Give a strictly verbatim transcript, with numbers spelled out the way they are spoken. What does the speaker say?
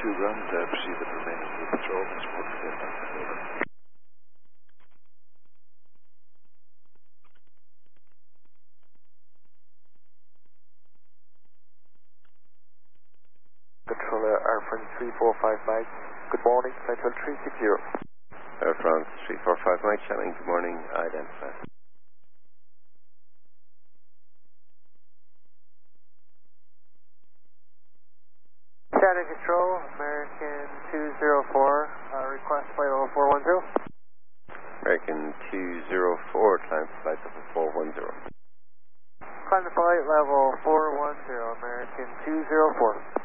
two ground, uh, proceed with the remaining of the patrol and support the back. Over. Controller Air France three four five Mike, good morning, Central three six zero. Air France three four five Mike, Channing, good morning, identify. Channing Control, American two zero four, uh, request flight level four one zero. American two zero four, climb to flight level four one zero. Climb to flight level four one zero, American two zero four.